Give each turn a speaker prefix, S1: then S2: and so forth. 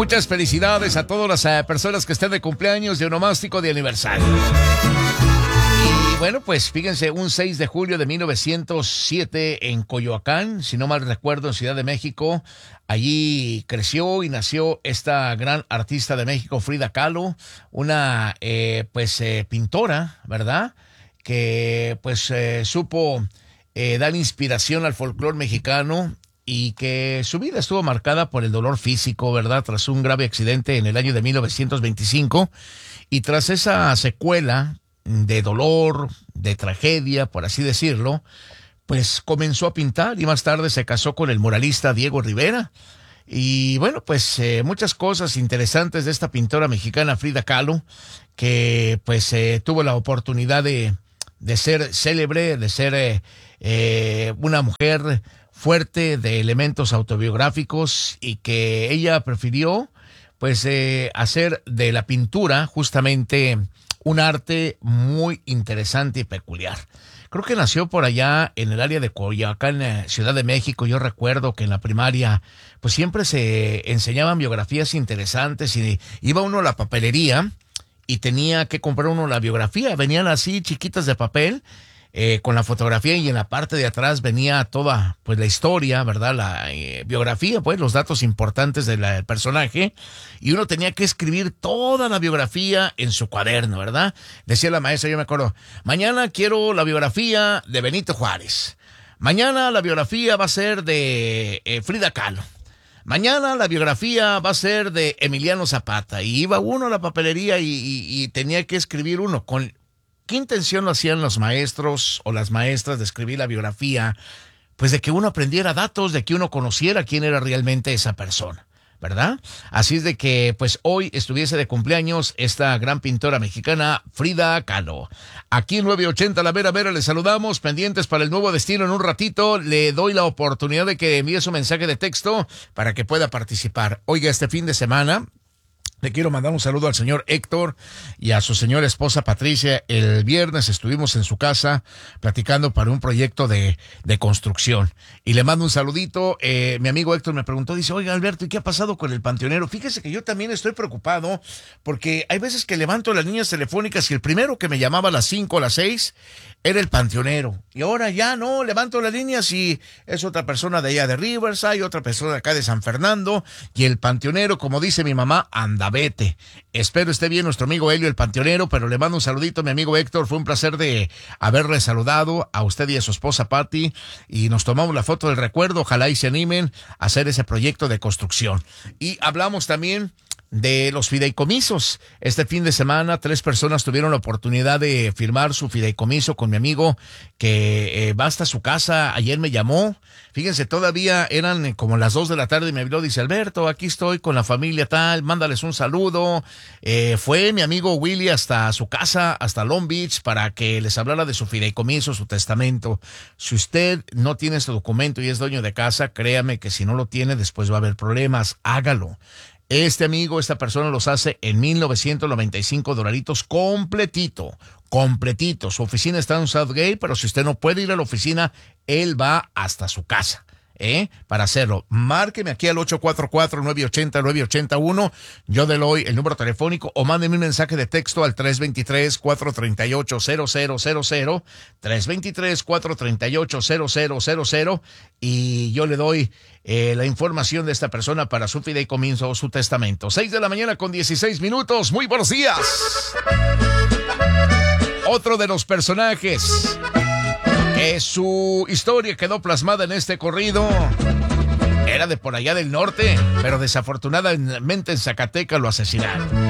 S1: Muchas felicidades a todas las personas que estén de cumpleaños, de onomástico, de aniversario. Y bueno, pues fíjense, un 6 de julio de 1907 en Coyoacán, si no mal recuerdo, en Ciudad de México. Allí creció y nació esta gran artista de México, Frida Kahlo, una pintora, ¿verdad? Que supo dar inspiración al folclore mexicano y que su vida estuvo marcada por el dolor físico, ¿verdad? Tras un grave accidente en el año de 1925 y tras esa secuela de dolor, de tragedia, por así decirlo, pues comenzó a pintar y más tarde se casó con el muralista Diego Rivera. Y bueno, pues muchas cosas interesantes de esta pintora mexicana Frida Kahlo, que tuvo la oportunidad de ser célebre, de ser una mujer fuerte de elementos autobiográficos y que ella prefirió hacer de la pintura justamente un arte muy interesante y peculiar. Creo que nació por allá en el área de Coyoacán, Ciudad de México. Yo recuerdo que en la primaria pues siempre se enseñaban biografías interesantes y iba uno a la papelería y tenía que comprar uno la biografía. Venían así chiquitas de papel con la fotografía y en la parte de atrás venía toda pues la historia, ¿verdad? La biografía, pues los datos importantes del personaje, y uno tenía que escribir toda la biografía en su cuaderno, ¿verdad? Decía la maestra, yo me acuerdo, mañana quiero la biografía de Benito Juárez, mañana la biografía va a ser de Frida Kahlo, mañana la biografía va a ser de Emiliano Zapata, y iba uno a la papelería y tenía que escribir uno con... ¿Qué intención lo hacían los maestros o las maestras de escribir la biografía? Pues de que uno aprendiera datos, de que uno conociera quién era realmente esa persona, ¿verdad? Así es de que pues hoy estuviese de cumpleaños esta gran pintora mexicana Frida Kahlo. Aquí en 980 La Vera Vera le saludamos, pendientes para el nuevo destino. En un ratito le doy la oportunidad de que envíe su mensaje de texto para que pueda participar. Oiga, este fin de semana le quiero mandar un saludo al señor Héctor y a su señora esposa Patricia. El viernes estuvimos en su casa platicando para un proyecto de construcción. Y le mando un saludito. Mi amigo Héctor me preguntó, dice, oiga Alberto, ¿y qué ha pasado con el panteonero? Fíjese que yo también estoy preocupado porque hay veces que levanto las líneas telefónicas y el primero que me llamaba a las 5 o a las 6 era el panteonero. Y ahora ya no, levanto las líneas y es otra persona de allá de Riverside, otra persona de acá de San Fernando. Y el panteonero, como dice mi mamá, anda vete. Espero esté bien nuestro amigo Helio, el panteonero, pero le mando un saludito a mi amigo Héctor. Fue un placer de haberle saludado a usted y a su esposa Patty, y nos tomamos la foto del recuerdo. Ojalá y se animen a hacer ese proyecto de construcción. Y hablamos también de los fideicomisos. Este fin de semana 3 personas tuvieron la oportunidad de firmar su fideicomiso con mi amigo que va hasta su casa. Ayer me llamó, fíjense, todavía eran como las 2 de la tarde y me habló, dice, Alberto, aquí estoy con la familia tal, mándales un saludo. Fue mi amigo Willy hasta su casa, hasta Long Beach, para que les hablara de su fideicomiso, su testamento. Si usted no tiene este documento y es dueño de casa, créame que si no lo tiene, después va a haber problemas. Hágalo. Este amigo, esta persona los hace en $1,995 completito. Su oficina está en Southgate, pero si usted no puede ir a la oficina, él va hasta su casa, para hacerlo. Márqueme aquí al 844-980-981. Yo le doy el número telefónico o mándeme un mensaje de texto al 323-438-0000, 323-438-0000, y yo le doy la información de esta persona para su fideicomiso o su testamento. 6 de la mañana con 16 minutos. Muy buenos días. Otro de los personajes que su historia quedó plasmada en este corrido era de por allá del norte, pero desafortunadamente en Zacatecas lo asesinaron.